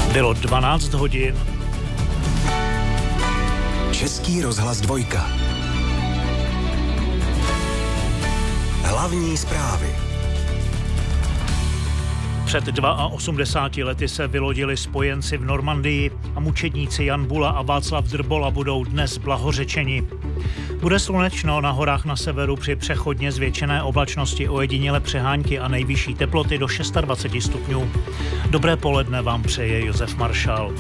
Bylo 12 hodin. Český rozhlas 2. Hlavní zprávy. Před 82 lety se vylodili spojenci v Normandii a mučedníci Jan Bula a Václav Drbola budou dnes blahořečeni. Bude slunečno, na horách na severu při přechodně zvětšené oblačnosti ojediněle přehánky a nejvyšší teploty do 26 stupňů. Dobré poledne vám přeje Josef Maršál.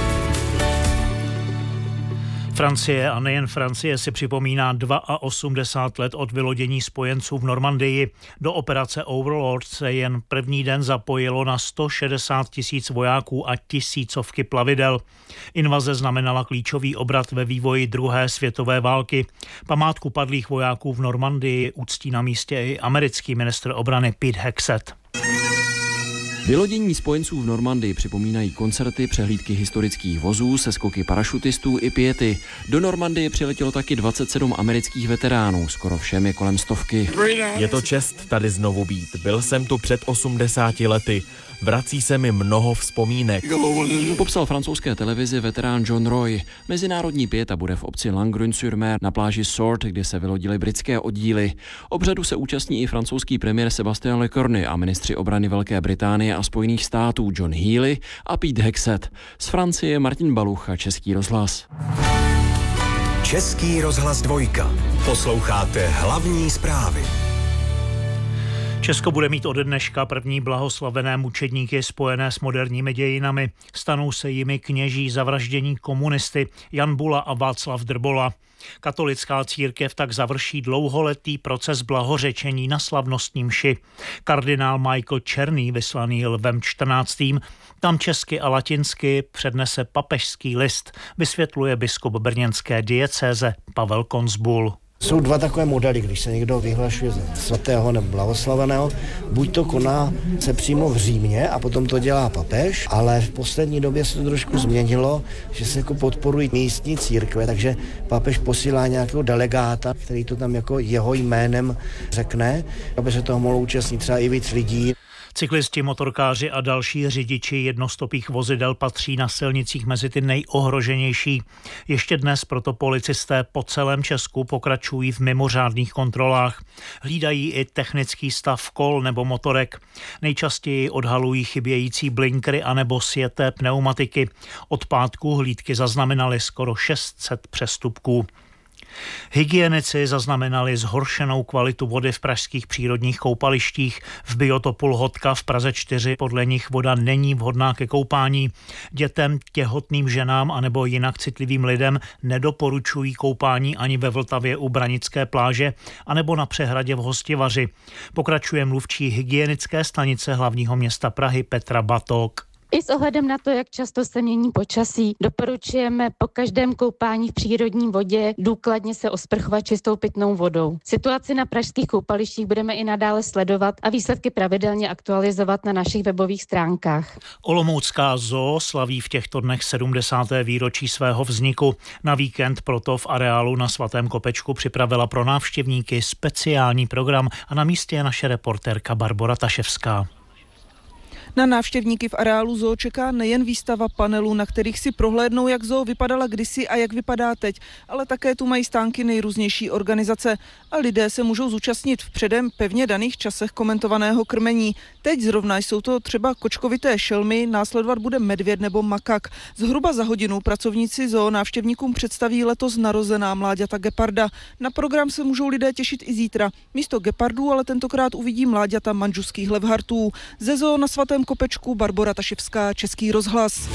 Francie a nejen Francie si připomíná 82 let od vylodění spojenců v Normandii. Do operace Overlord se jen první den zapojilo na 160 000 vojáků a tisícovky plavidel. Invaze znamenala klíčový obrat ve vývoji druhé světové války. Památku padlých vojáků v Normandii uctí na místě i americký ministr obrany Pete Hegseth. Vylodění spojenců v Normandii připomínají koncerty, přehlídky historických vozů, seskoky parašutistů i piety. Do Normandie přiletělo taky 27 amerických veteránů, skoro všem je kolem 100. Je to čest tady znovu být. Byl jsem tu před 80 lety. Vrací se mi mnoho vzpomínek. Popsal francouzské televizi veterán John Roy. Mezinárodní pieta bude v obci Langrune-sur-Mer na pláži Sword, kde se vylodily britské oddíly. Obřadu se účastní i francouzský premiér Sébastien Lecornu a ministři obrany Velké Británie a Spojených států John Healey a Pete Hegseth. Z Francie Martin Baluch a Český rozhlas. Český rozhlas 2. Posloucháte hlavní zprávy. Česko bude mít ode dneška první blahoslavené mučedníky spojené s moderními dějinami. Stanou se jimi kněží zavraždění komunisty Jan Bula a Václav Drbola. Katolická církev tak završí dlouholetý proces blahořečení na slavnostní mši. Kardinál Michael Černý, vyslaný Lvem XIV., tam česky a latinsky přednese papežský list, vysvětluje biskup brněnské diecéze Pavel Konzbul. Jsou dva takové modely, když se někdo vyhlašuje za svatého nebo blahoslaveného. Buď to koná se přímo v Římě a potom to dělá papež, ale v poslední době se to trošku změnilo, že se jako podporují místní církve, takže papež posílá nějakého delegáta, který to tam jako jeho jménem řekne, aby se toho mohlo účastnit třeba i víc lidí. Cyklisti, motorkáři a další řidiči jednostopých vozidel patří na silnicích mezi ty nejohroženější. Ještě dnes proto policisté po celém Česku pokračují v mimořádných kontrolách. Hlídají i technický stav kol nebo motorek. Nejčastěji odhalují chybějící blinkry anebo sjeté pneumatiky. Od pátku hlídky zaznamenaly skoro 600 přestupků. Hygienici zaznamenali zhoršenou kvalitu vody v pražských přírodních koupalištích. V biotopu Lhotka v Praze 4 podle nich voda není vhodná ke koupání. Dětem, těhotným ženám anebo jinak citlivým lidem nedoporučují koupání ani ve Vltavě u Branické pláže anebo na přehradě v Hostivaři. Pokračuje mluvčí hygienické stanice hlavního města Prahy Petra Batok. I s ohledem na to, jak často se mění počasí, doporučujeme po každém koupání v přírodní vodě důkladně se osprchovat čistou pitnou vodou. Situaci na pražských koupalištích budeme i nadále sledovat a výsledky pravidelně aktualizovat na našich webových stránkách. Olomoucká zoo slaví v těchto dnech 70. výročí svého vzniku. Na víkend proto v areálu na Svatém Kopečku připravila pro návštěvníky speciální program a na místě je naše reportérka Barbora Taševská. Na návštěvníky v areálu zoo čeká nejen výstava panelů, na kterých si prohlédnou, jak zoo vypadala kdysi a jak vypadá teď, ale také tu mají stánky nejrůznější organizace a lidé se můžou zúčastnit v předem pevně daných časech komentovaného krmení. Teď zrovna jsou to třeba kočkovité šelmy, následovat bude medvěd nebo makak. Zhruba za hodinu pracovníci zoo návštěvníkům představí letos narozená mláďata geparda. Na program se můžou lidé těšit i zítra. Místo gepardů ale tentokrát uvidí mláďata manžuských levhartů. Ze zoo na Svatém Kopečku Barbora Taševská, Český rozhlas.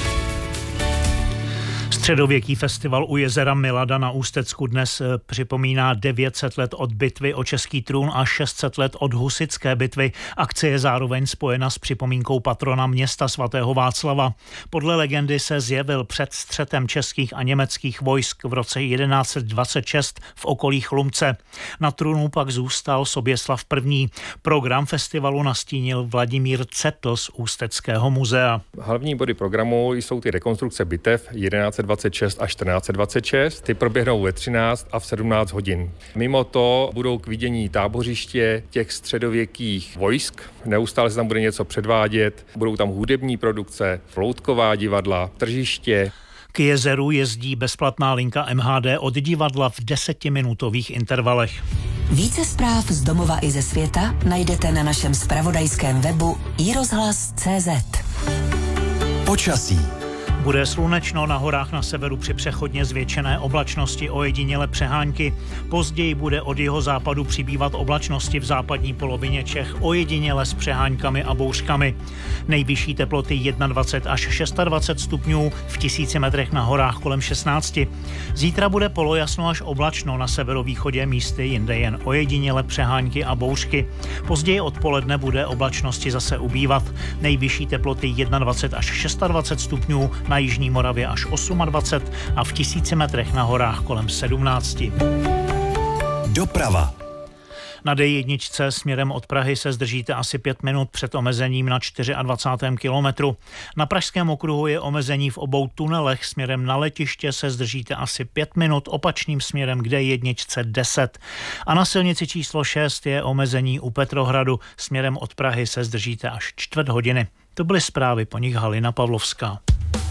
Středověký festival u jezera Milada na Ústecku dnes připomíná 900 let od bitvy o český trůn a 600 let od husitské bitvy. Akce je zároveň spojena s připomínkou patrona města svatého Václava. Podle legendy se zjevil před střetem českých a německých vojsk v roce 1126 v okolí Chlumce. Na trůnu pak zůstal Soběslav I. Program festivalu nastínil Vladimír Cetl z Ústeckého muzea. Hlavní body programu jsou ty rekonstrukce bitev 1126 1326 a 1426. Ty proběhnou ve 13 a v 17 hodin. Mimo to budou k vidění tábořiště těch středověkých vojsk. Neustále se tam bude něco předvádět. Budou tam hudební produkce, loutková divadla, tržiště. K jezeru jezdí bezplatná linka MHD od divadla v 10minutových intervalech. Více zpráv z domova i ze světa najdete na našem zpravodajském webu iRozhlas.cz. Počasí. Bude slunečno, na horách na severu při přechodně zvětšené oblačnosti ojediněle přehánky. Později bude od jihozápadu přibývat oblačnosti v západní polovině Čech ojediněle s přeháňkami a bouřkami. Nejvyšší teploty 21 až 26 stupňů, v 1000 metrech na horách kolem 16. Zítra bude polojasno až oblačno, na severovýchodě místy jinde jen ojediněle přehánky a bouřky. Později odpoledne bude oblačnosti zase ubývat. Nejvyšší teploty 21 až 26 stupňů, na jižní Moravě až 28 a v 1000 metrech na horách kolem 17. Doprava. Na D1 směrem od Prahy se zdržíte asi 5 minut před omezením na 24. kilometru. Na Pražském okruhu je omezení v obou tunelech, směrem na letiště se zdržíte asi 5 minut, opačným směrem k D1 10. A na silnici číslo 6 je omezení u Petrohradu, směrem od Prahy se zdržíte až 4 hodiny. To byly zprávy, po nich Halina Pavlovská.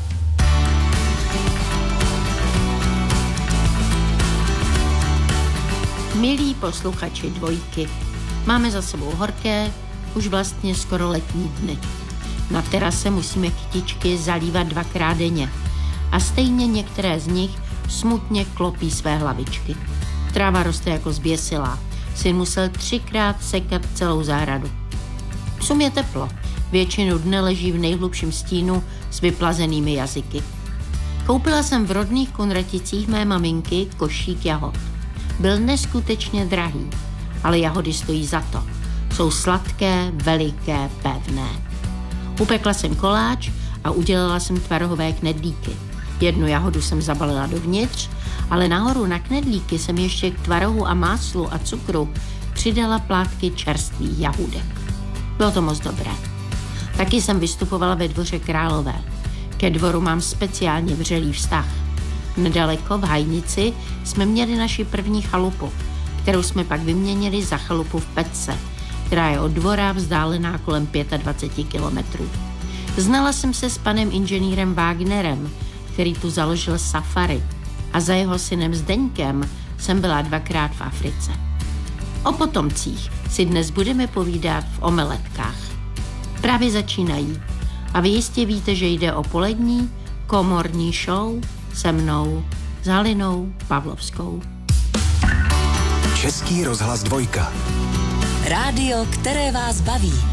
Milí posluchači Dvojky, máme za sebou horké, už vlastně skoro letní dny. Na terase musíme kytičky zalívat 2krát denně a stejně některé z nich smutně klopí své hlavičky. Tráva roste jako zběsilá, syn musel 3krát sekat celou zahradu. Psům je teplo, většinu dne leží v nejhlubším stínu s vyplazenými jazyky. Koupila jsem v rodných Kunraticích mé maminky košík jahod. Byl neskutečně drahý, ale jahody stojí za to. Jsou sladké, veliké, pevné. Upekla jsem koláč a udělala jsem tvarohové knedlíky. Jednu jahodu jsem zabalila dovnitř, ale nahoru na knedlíky jsem ještě k tvarohu a máslu a cukru přidala plátky čerstvých jahůdek. Bylo to moc dobré. Taky jsem vystupovala ve Dvoře Králové. Ke dvoru mám speciálně vřelý vztah. Nedaleko v Hajnici jsme měli naši první chalupu, kterou jsme pak vyměnili za chalupu v Petce, která je od dvora vzdálená kolem 25 kilometrů. Znala jsem se s panem inženýrem Wagnerem, který tu založil safari, a za jeho synem Zdeňkem jsem byla 2krát v Africe. O potomcích si dnes budeme povídat v Omeletkách. Právě začínají a vy jistě víte, že jde o polední komorní show se mnou, s Halinou Pavlovskou. Český rozhlas Dvojka. Rádio, které vás baví.